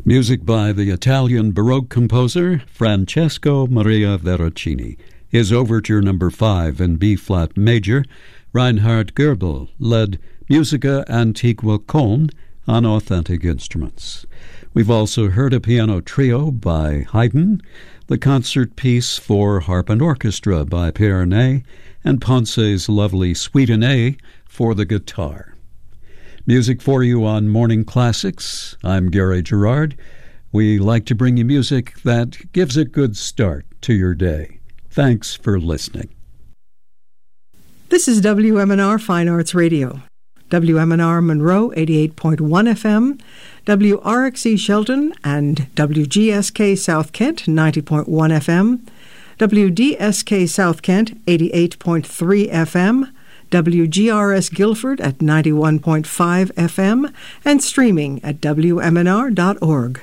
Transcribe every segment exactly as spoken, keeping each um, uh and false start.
Music by the Italian Baroque composer Francesco Maria Verrocchini. His Overture Number five in B-flat major, Reinhard Goebel led Musica Antiqua Con on authentic instruments. We've also heard a piano trio by Haydn, the concert piece for harp and orchestra by Pierre Ney, and Ponce's lovely Suite in A for the guitar. Music for you on Morning Classics. I'm Gary Gerard. We like to bring you music that gives a good start to your day. Thanks for listening. This is W M N R Fine Arts Radio. W M N R Monroe, eighty-eight point one F M, W R X E Shelton and W G S K South Kent, ninety point one F M, W D S K South Kent, eighty-eight point three F M, W G R S Guilford at ninety-one point five F M, and streaming at W M N R dot org.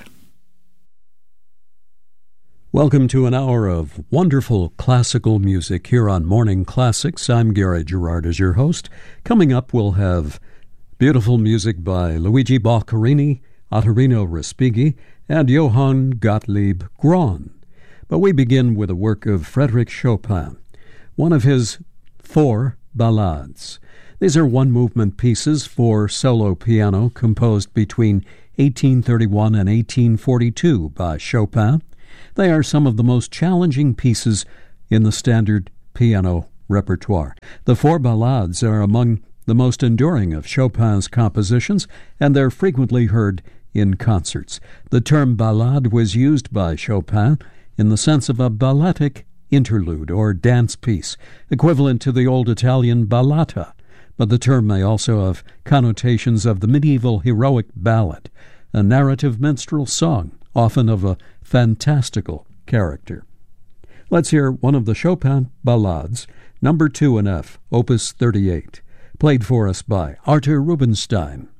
Welcome to an hour of wonderful classical music here on Morning Classics. I'm Gary Gerard as your host. Coming up, we'll have beautiful music by Luigi Boccherini, Ottorino Respighi, and Johann Gottlieb Graun. But we begin with a work of Frédéric Chopin, one of his four ballades. These are one-movement pieces for solo piano composed between eighteen thirty-one and eighteen forty-two by Chopin. They are some of the most challenging pieces in the standard piano repertoire. The four ballades are among the most enduring of Chopin's compositions, and they're frequently heard in concerts. The term ballade was used by Chopin in the sense of a balletic interlude or dance piece, equivalent to the old Italian ballata, but the term may also have connotations of the medieval heroic ballad, a narrative minstrel song, often of a fantastical character. Let's hear one of the Chopin ballades, number two in F, opus thirty-eight, played for us by Artur Rubinstein.